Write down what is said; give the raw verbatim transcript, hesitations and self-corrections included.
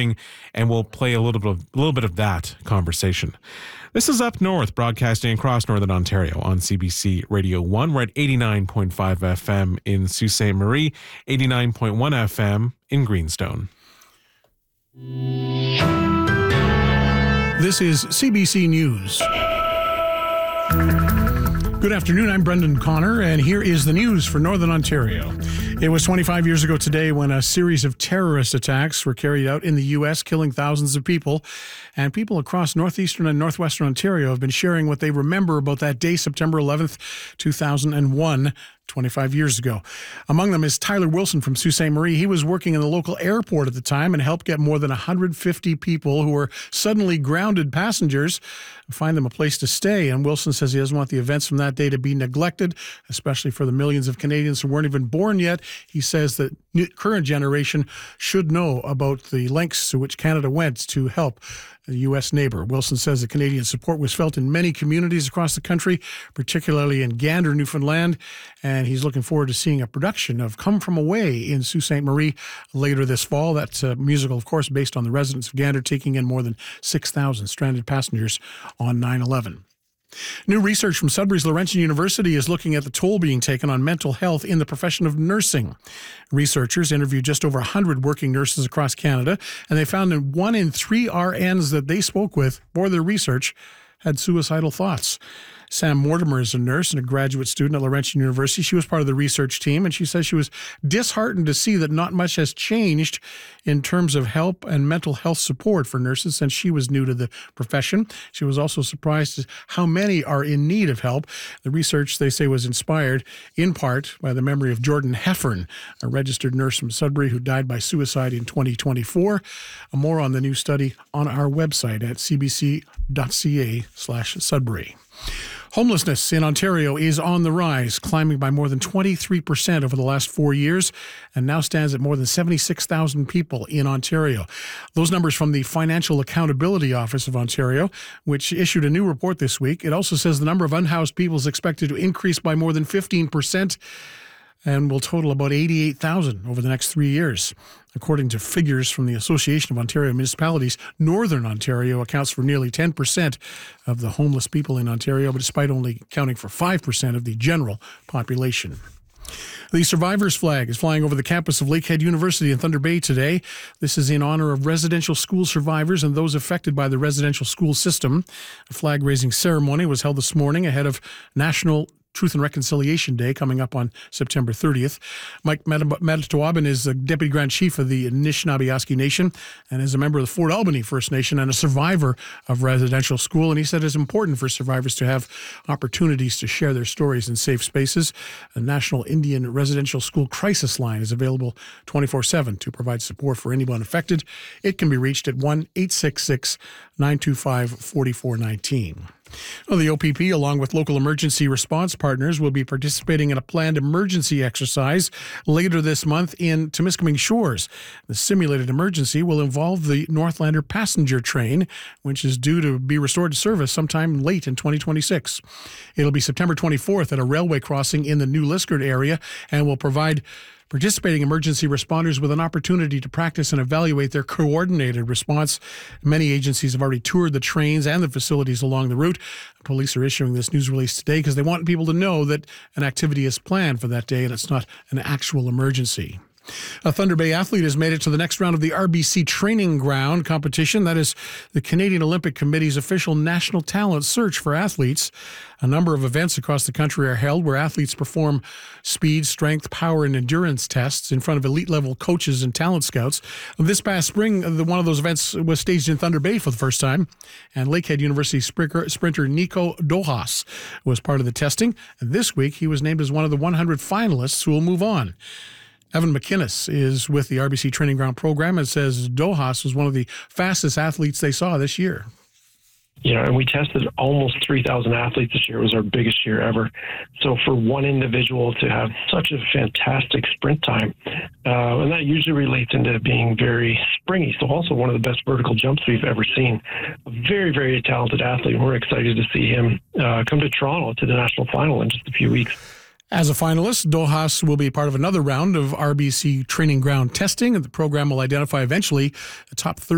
training, and we'll play a little bit of, a little bit of that conversation. This is Up North, broadcasting across Northern Ontario on C B C Radio one. We're at eighty-nine point five F M in Sault Ste. Marie, eighty-nine point one F M in Greenstone. This is C B C News. Good afternoon, I'm Brendan Connor, and here is the news for Northern Ontario. It was twenty-five years ago today when a series of terrorist attacks were carried out in the U S, killing thousands of people. And people across northeastern and northwestern Ontario have been sharing what they remember about that day, September eleventh, two thousand one, twenty-five years ago. Among them is Tyler Wilson from Sault Ste. Marie. He was working in the local airport at the time and helped get more than one hundred fifty people who were suddenly grounded passengers find them a place to stay. And Wilson says he doesn't want the events from that day to be neglected, especially for the millions of Canadians who weren't even born yet. He says that the current generation should know about the lengths to which Canada went to help a U S neighbor. Wilson says the Canadian support was felt in many communities across the country, particularly in Gander, Newfoundland, and he's looking forward to seeing a production of Come From Away in Sault Ste. Marie later this fall. That's a musical, of course, based on the residents of Gander taking in more than six thousand stranded passengers on nine eleven. New research from Sudbury's Laurentian University is looking at the toll being taken on mental health in the profession of nursing. Researchers interviewed just over one hundred working nurses across Canada, and they found that one in three R Ns that they spoke with for their research had suicidal thoughts. Sam Mortimer is a nurse and a graduate student at Laurentian University. She was part of the research team, and she says she was disheartened to see that not much has changed in terms of help and mental health support for nurses since she was new to the profession. She was also surprised at how many are in need of help. The research, they say, was inspired in part by the memory of Jordan Heffern, a registered nurse from Sudbury who died by suicide in twenty twenty-four. More on the new study on our website at cbc.ca slash Sudbury. Homelessness in Ontario is on the rise, climbing by more than twenty-three percent over the last four years, and now stands at more than seventy-six thousand people in Ontario. Those numbers from the Financial Accountability Office of Ontario, which issued a new report this week. It also says the number of unhoused people is expected to increase by more than fifteen percent and will total about eighty-eight thousand over the next three years. According to figures from the Association of Ontario Municipalities, Northern Ontario accounts for nearly ten percent of the homeless people in Ontario, but despite only accounting for five percent of the general population. The Survivors flag is flying over the campus of Lakehead University in Thunder Bay today. This is in honor of residential school survivors and those affected by the residential school system. A flag-raising ceremony was held this morning ahead of National Truth and Reconciliation Day coming up on September thirtieth. Mike Matatawaban is the Deputy Grand Chief of the Anishinaabe Nation and is a member of the Fort Albany First Nation and a survivor of residential school. And he said it's important for survivors to have opportunities to share their stories in safe spaces. A National Indian Residential School Crisis Line is available twenty-four seven to provide support for anyone affected. It can be reached at one eight six six, nine two five, four four one nine. Well, the O P P, along with local emergency response partners, will be participating in a planned emergency exercise later this month in Temiskaming Shores. The simulated emergency will involve the Northlander passenger train, which is due to be restored to service sometime late in twenty twenty-six. It'll be September twenty-fourth at a railway crossing in the New Liskeard area and will provide participating emergency responders with an opportunity to practice and evaluate their coordinated response. Many agencies have already toured the trains and the facilities along the route. Police are issuing this news release today because they want people to know that an activity is planned for that day and it's not an actual emergency. A Thunder Bay athlete has made it to the next round of the R B C Training Ground competition. That is the Canadian Olympic Committee's official national talent search for athletes. A number of events across the country are held where athletes perform speed, strength, power, and endurance tests in front of elite-level coaches and talent scouts. This past spring, the, one of those events was staged in Thunder Bay for the first time, and Lakehead University sprinter, sprinter Nico Dohas was part of the testing. And this week, he was named as one of the one hundred finalists who will move on. Evan McInnes is with the R B C Training Ground program and says Dohas was one of the fastest athletes they saw this year. You know, and we tested almost three thousand athletes this year. It was our biggest year ever. So for one individual to have such a fantastic sprint time, uh, and that usually relates into being very springy. So also one of the best vertical jumps we've ever seen. A very, very talented athlete. And we're excited to see him uh, come to Toronto to the national final in just a few weeks. As a finalist, Dohas will be part of another round of R B C Training Ground testing, and the program will identify eventually the top thirty